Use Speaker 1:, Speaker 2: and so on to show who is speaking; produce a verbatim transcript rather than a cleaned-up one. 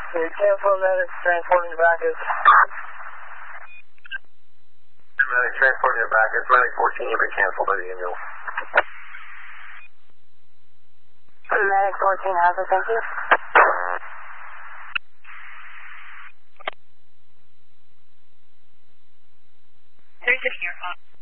Speaker 1: Okay, cancel medics, transporting Bacchus.
Speaker 2: Medic transporting Bacchus. Medic fourteen, you've been canceled by the ambulance.
Speaker 3: Medic fourteen, Alpha, thank you.
Speaker 4: thirty-six here.